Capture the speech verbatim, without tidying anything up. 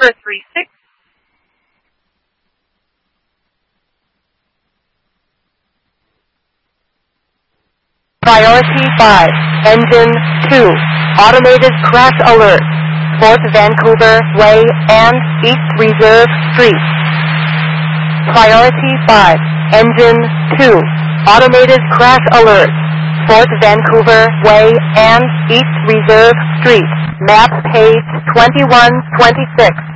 River three six. Priority five, Engine two, Automated Crash Alert, Fort Vancouver Way and East Reserve Street. Priority five, Engine two, Automated Crash Alert, Fort Vancouver Way and East Reserve Street. Map page twenty-one twenty-six.